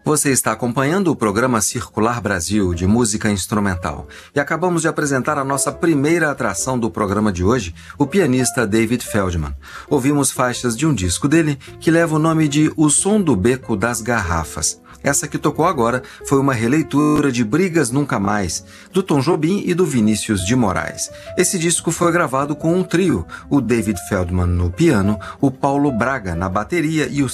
Você está acompanhando o programa Circular Brasil, de música instrumental. E acabamos de apresentar a nossa primeira atração do programa de hoje, o pianista David Feldman. Ouvimos faixas de um disco dele que leva o nome de O Som do Beco das Garrafas. Essa que tocou agora foi uma releitura de Brigas Nunca Mais, do Tom Jobim e do Vinícius de Moraes. Esse disco foi gravado com um trio, o David Feldman no piano, o Paulo Braga na bateria e o